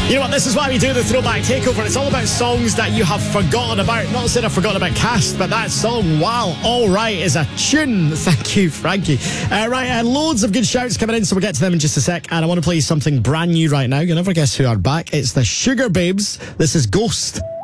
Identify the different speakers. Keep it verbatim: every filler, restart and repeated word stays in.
Speaker 1: You know what, this is why we do the Throwback Takeover. It's all about songs that you have forgotten about. Not saying I've forgotten about Cast, but that song, wow, all right, is a tune. Thank you, Frankie. Uh, right, uh, loads of good shouts coming in, so we'll get to them in just a sec. And I want to play you something brand new right now. You'll never guess who are back. It's the Sugar Babes. This is Ghost.